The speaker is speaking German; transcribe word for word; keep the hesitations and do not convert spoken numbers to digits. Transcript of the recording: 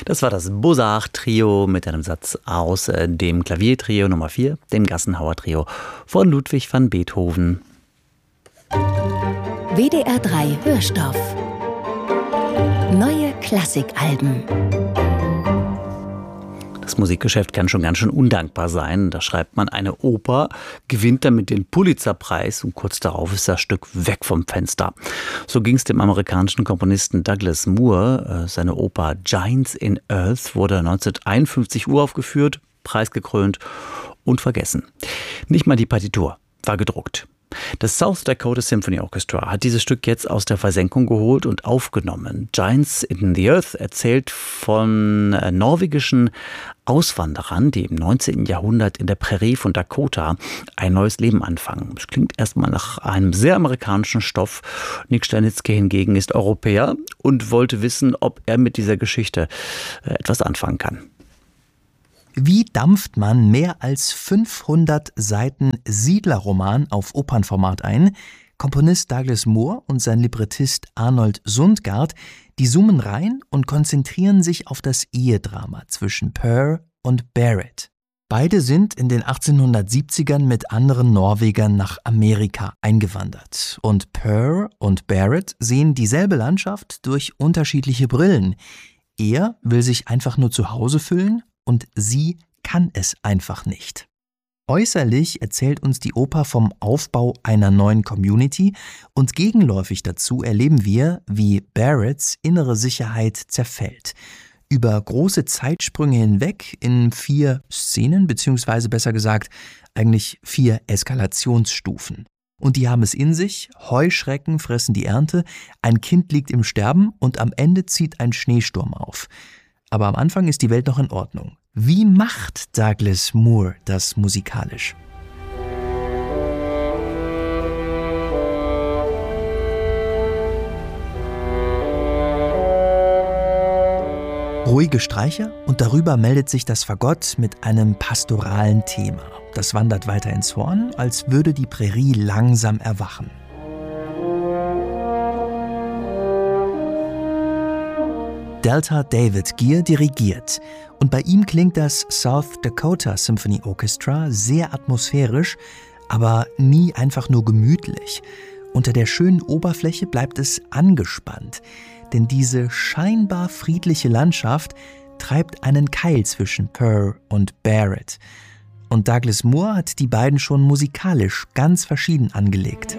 Das war das Beaux-Arts-Trio mit einem Satz aus äh, dem Klaviertrio Nummer vier, dem Gassenhauer-Trio von Ludwig van Beethoven. W D R drei Hörstoff. Neue Klassikalben. Das Musikgeschäft kann schon ganz schön undankbar sein. Da schreibt man eine Oper, gewinnt damit den Pulitzerpreis und kurz darauf ist das Stück weg vom Fenster. So ging es dem amerikanischen Komponisten Douglas Moore. Seine Oper Giants in Earth wurde neunzehnhunderteinundfünfzig uraufgeführt, preisgekrönt und vergessen. Nicht mal die Partitur war gedruckt. Das South Dakota Symphony Orchestra hat dieses Stück jetzt aus der Versenkung geholt und aufgenommen. Giants in the Earth erzählt von norwegischen Auswanderern, die im neunzehnten Jahrhundert in der Prärie von Dakota ein neues Leben anfangen. Das klingt erstmal nach einem sehr amerikanischen Stoff. Nick Sternitzky hingegen ist Europäer und wollte wissen, ob er mit dieser Geschichte etwas anfangen kann. Wie dampft man mehr als fünfhundert Seiten Siedlerroman auf Opernformat ein? Komponist Douglas Moore und sein Librettist Arnold Sundgaard, die zoomen rein und konzentrieren sich auf das Ehedrama zwischen Per und Berit. Beide sind in den achtzehnhundertsiebzigern mit anderen Norwegern nach Amerika eingewandert. Und Per und Berit sehen dieselbe Landschaft durch unterschiedliche Brillen. Er will sich einfach nur zu Hause fühlen, und sie kann es einfach nicht. Äußerlich erzählt uns die Oper vom Aufbau einer neuen Community und gegenläufig dazu erleben wir, wie Berits innere Sicherheit zerfällt. Über große Zeitsprünge hinweg in vier Szenen, beziehungsweise besser gesagt eigentlich vier Eskalationsstufen. Und die haben es in sich, Heuschrecken fressen die Ernte, ein Kind liegt im Sterben und am Ende zieht ein Schneesturm auf. Aber am Anfang ist die Welt noch in Ordnung. Wie macht Douglas Moore das musikalisch? Ruhige Streicher und darüber meldet sich das Fagott mit einem pastoralen Thema. Das wandert weiter ins Horn, als würde die Prärie langsam erwachen. Delta David Gear dirigiert und bei ihm klingt das South Dakota Symphony Orchestra sehr atmosphärisch, aber nie einfach nur gemütlich. Unter der schönen Oberfläche bleibt es angespannt, denn diese scheinbar friedliche Landschaft treibt einen Keil zwischen Per und Berit. Und Douglas Moore hat die beiden schon musikalisch ganz verschieden angelegt.